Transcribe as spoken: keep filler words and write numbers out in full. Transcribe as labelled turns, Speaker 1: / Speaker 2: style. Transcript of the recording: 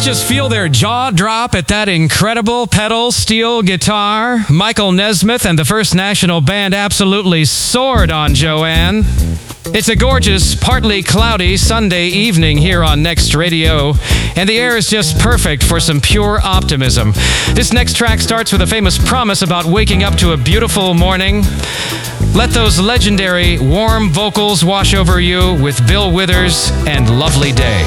Speaker 1: just feel their jaw drop at that incredible pedal steel guitar? Michael Nesmith and the First National Band absolutely soared on Joanne. It's a gorgeous, partly cloudy Sunday evening here on Next Radio, and the air is just perfect for some pure optimism. This next track starts with a famous promise about waking up to a beautiful morning. Let those legendary warm vocals wash over you with Bill Withers and Lovely Day.